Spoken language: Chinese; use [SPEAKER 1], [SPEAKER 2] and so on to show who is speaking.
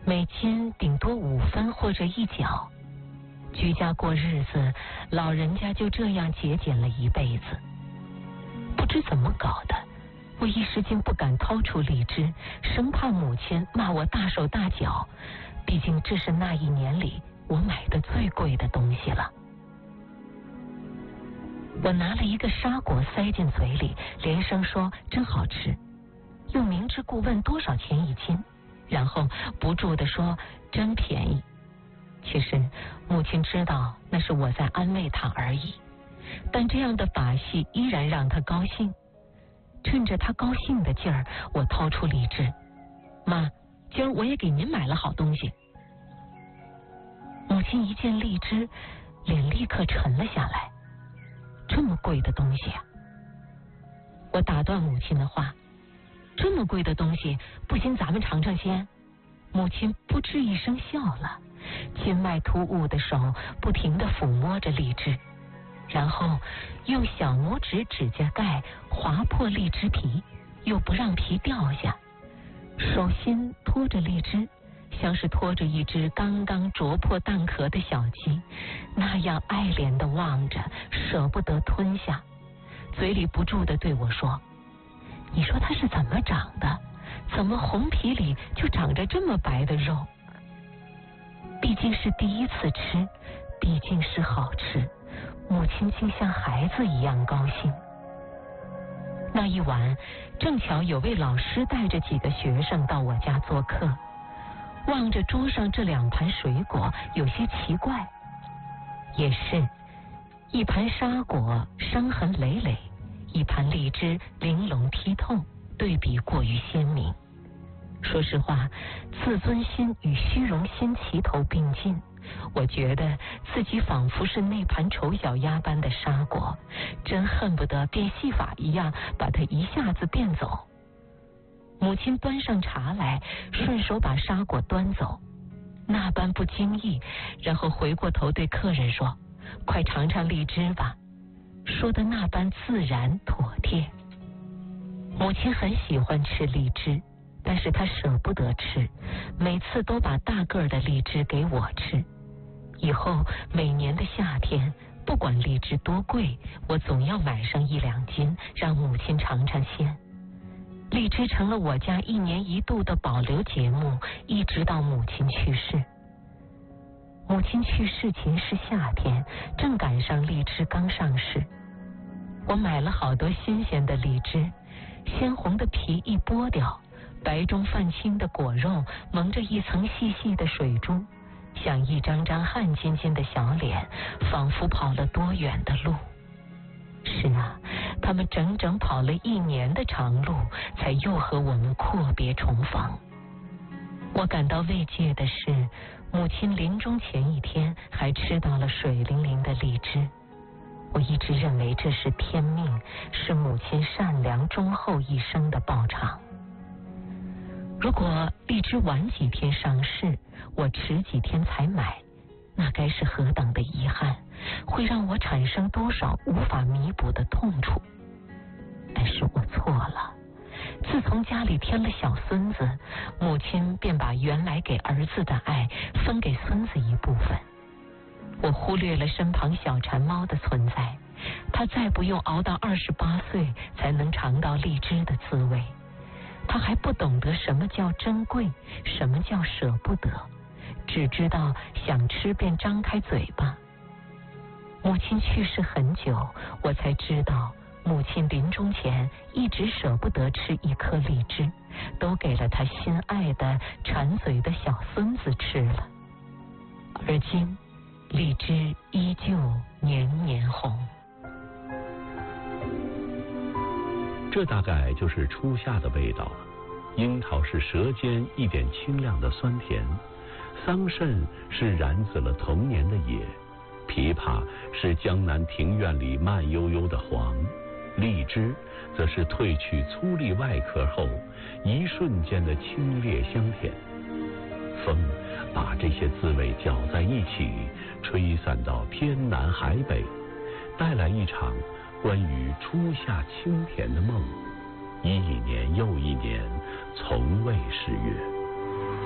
[SPEAKER 1] 每斤顶多5分或者1角。居家过日子，老人家就这样节俭了一辈子。不知怎么搞的，我一时竟不敢掏出荔枝，生怕母亲骂我大手大脚，毕竟这是那一年里我买的最贵的东西了。我拿了一个沙果塞进嘴里，连声说真好吃，又明知故问多少钱1斤，然后不住地说真便宜。其实母亲知道那是我在安慰她而已，但这样的把戏依然让她高兴。趁着她高兴的劲儿，我掏出荔枝，妈，今儿我也给您买了好东西。母亲一见荔枝，脸立刻沉了下来。这么贵的东西啊！我打断母亲的话，这么贵的东西，不行，咱们尝尝先。母亲扑哧一声笑了，筋脉突兀的手不停地抚摸着荔枝，然后用小拇指指甲盖划破荔枝皮，又不让皮掉下，手心托着荔枝，像是拖着一只刚刚啄破蛋壳的小鸡，那样爱怜地望着，舍不得吞下，嘴里不住地对我说，你说它是怎么长的？怎么红皮里就长着这么白的肉？毕竟是第一次吃，毕竟是好吃，母亲竟像孩子一样高兴。那一晚正巧有位老师带着几个学生到我家做客，望着桌上这2盘水果，有些奇怪。也是，一盘沙果伤痕累累，一盘荔枝玲珑剔透，对比过于鲜明。说实话，自尊心与虚荣心齐头并进，我觉得自己仿佛是那盘丑小鸭般的沙果，真恨不得变戏法一样把它一下子变走。母亲端上茶来，顺手把沙果端走，那般不经意，然后回过头对客人说，快尝尝荔枝吧，说的那般自然妥帖。母亲很喜欢吃荔枝，但是她舍不得吃，每次都把大个的荔枝给我吃。以后每年的夏天，不管荔枝多贵，我总要买上1、2斤，让母亲尝尝鲜。荔枝成了我家1年1度的保留节目，一直到母亲去世。母亲去世前是夏天，正赶上荔枝刚上市。我买了好多新鲜的荔枝，鲜红的皮一剥掉，白中泛青的果肉蒙着一层细细的水珠，像一张张汗津津的小脸，仿佛跑了多远的路。是啊，他们整整跑了1年的长路，才又和我们阔别重逢。我感到慰藉的是，母亲临终前1天还吃到了水灵灵的荔枝。我一直认为这是天命，是母亲善良忠厚一生的报偿。如果荔枝晚几天上市，我迟几天才买，那该是何等的遗憾，会让我产生多少无法弥补的痛楚。但是我错了，自从家里添了小孙子，母亲便把原来给儿子的爱分给孙子一部分。我忽略了身旁小馋猫的存在，他再不用熬到28岁才能尝到荔枝的滋味，他还不懂得什么叫珍贵，什么叫舍不得，只知道想吃便张开嘴巴。母亲去世很久，我才知道母亲临终前一直舍不得吃1颗荔枝，都给了她心爱的馋嘴的小孙子吃了。而今荔枝依旧年年红。
[SPEAKER 2] 这大概就是初夏的味道了。樱桃是舌尖一点清亮的酸甜，桑葚是染紫了童年的野，枇杷是江南庭院里慢悠悠的黄，荔枝则是褪去粗粒外壳后一瞬间的清冽香甜。风把这些滋味搅在一起，吹散到天南海北，带来一场关于初夏清甜的梦，一年又一年，从未失约。